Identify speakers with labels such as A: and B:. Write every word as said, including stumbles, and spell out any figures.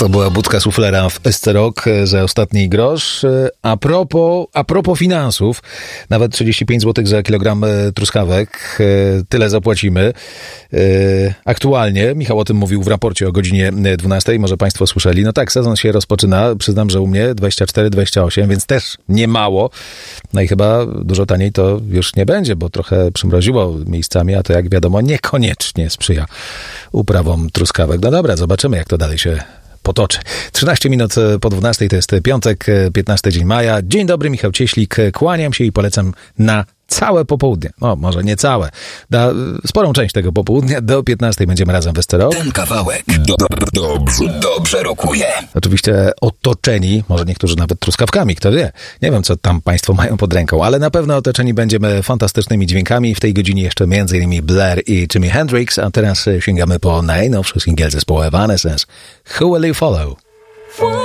A: To była budka suflera w Esterok za ostatni grosz. A propos, a propos finansów, nawet trzydzieści pięć złotych za kilogram truskawek, tyle zapłacimy. Aktualnie, Michał o tym mówił w raporcie o godzinie dwunastej, może Państwo słyszeli. No tak, sezon się rozpoczyna, przyznam, że u mnie dwadzieścia cztery dwadzieścia osiem, więc też nie mało. No i chyba dużo taniej to już nie będzie, bo trochę przymroziło miejscami, a to jak wiadomo niekoniecznie sprzyja uprawom truskawek. No dobra, zobaczymy jak to dalej się potoczy. trzynaście minut po dwunastej, to jest piątek, piętnasty dzień maja. Dzień dobry, Michał Cieślik. Kłaniam się i polecam na całe popołudnie. No, może nie całe. Na sporą część tego popołudnia. Do piętnastej będziemy razem w Esterok.
B: Ten kawałek do, do, dobrze, dobrze rokuje.
A: Oczywiście otoczeni, może niektórzy nawet truskawkami, kto wie. Nie wiem, co tam Państwo mają pod ręką, ale na pewno otoczeni będziemy fantastycznymi dźwiękami. W tej godzinie jeszcze między innymi Blair i Jimi Hendrix, a teraz sięgamy po najnowszy singiel zespołu Evanescence. Who Will You Follow?